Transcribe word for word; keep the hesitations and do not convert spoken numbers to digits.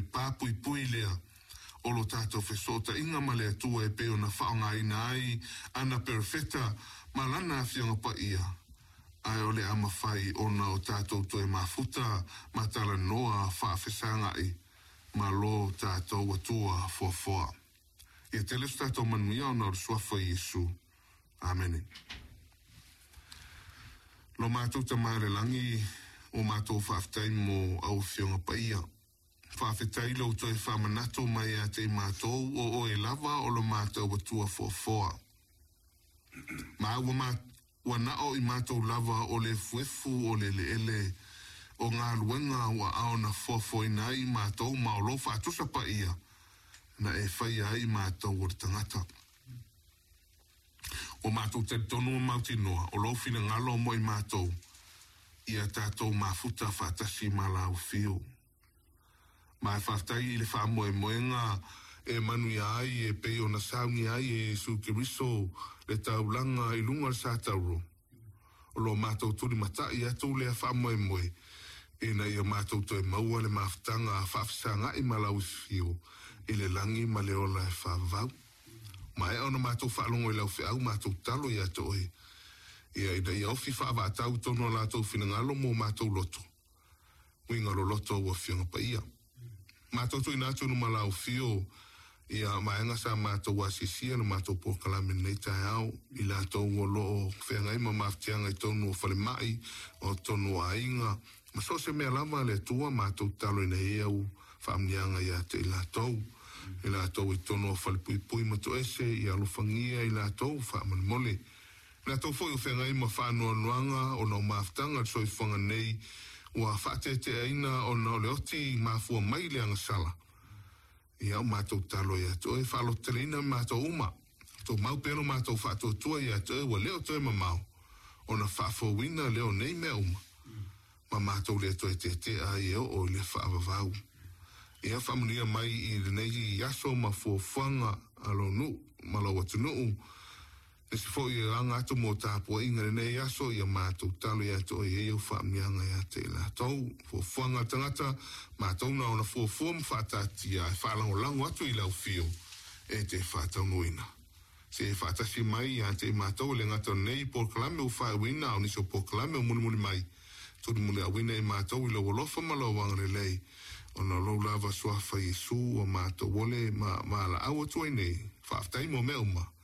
papui pui lea. O lo tātou whesota inga ma lea tua e peo na whaonga ina ai, ana perfecta, ma lana whianga pa ia. Ai o le ama whai ona o tātou toe mafuta, ma tala noa whaafesanga i, ma lo tātou atua fua fua. Ia teles tātou manuia ona o suafa Iesu. Amen. Lo mātou ta maare langi, o mātou whaaftai mo au whianga pa ia. Whaafetai lau toi whamanato mai a te mātou o o e lava o lo mātou atua fua fua. Ma ua mātou Wa nao i mātou lava o le fuefu o le le ele o ngā luenga wa ao na fofoi nai mātou maolo whaatusa pa ia na e whai ai mātou o tangata. O mātou te tonu o mauti noa o lofina ngalo mo i mātou ia tātou mafuta whaatasi malau fio. Mai whaatai i le whaamoe moenga e manu ai e peo na saungi ai e Jesu Kiriso le taulanga i lunga le sātauro. O lo mātou turi matai atu le a whamoe moe. E na ia mātou toi maua le mawhtanga a whawhisanga i malau fio i le langi ma le ola e whawavau. Ma e ona mātou whaalongo i lau whiau mātou talo i ato e. Ia i da ia ofi whawaatau tono lātou whinangalo mo mātou loto. Winga lo loto ua whianga pa ia. Mātou tui nātou no malau fio ia maenga sa mātou asisia no mātou pokalame nei tai au i lātou o loo whengai ma maftianga i tonu o whale mai o tonu a inga ma so se mea lama le tua mātou talo i nei au whaamnianga i ate i lātou i lātou i tonu o whale pui pui mato ese i alufangia i lātou whaamani mole i lātou fwoi o whengai ma whanua nuanga o nao maftanga so i whanga nei ua whaate te aina o nao le oti mafua mai le anga sala. Ia o mātou talo ia toi whalo terina mātou uma. Tō mau pero mātou whātou tua ia toi wa leo toi ma mau. O na whāfo wina leo nei mea uma. Ma mātou leo toi te te a ia o le whaavavau. Ia whamunia mai i renei i aso ma fuafanga alo nu, malo watu nuu. E si fo i anga atu mo tāpua inga renei aso ia mātou talo ia toi e iau whaamnianga ia te la tau. Fuafanga tangata, mātou na ona fuafua mwhātātia e whālango lango atu i lau fio e te whātau nuina. Se e whātasi mai ia te mātou le ngata nei porkalame u whae wina o niso porkalame o muni muni mai. Turi muni a wina e mātou i lau alofa malo wangare lei. Ona lau lava suafa Iesu o mātou wole ma, ma la awa tuai nei. Whaaftai mo me uma.